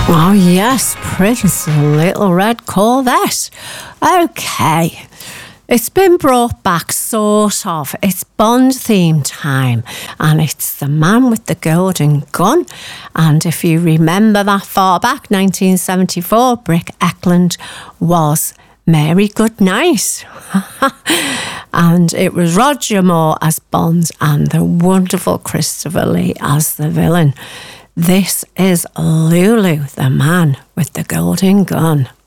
Oh yes, Prince Little Red Corvette. Okay, it's been brought back sort of. It's Bond theme time and it's the man with the golden gun. And if you remember that far back, 1974, Brick Ekland was Mary Goodnight. And it was Roger Moore as Bond and the wonderful Christopher Lee as the villain. This is Lulu, the man with the golden gun.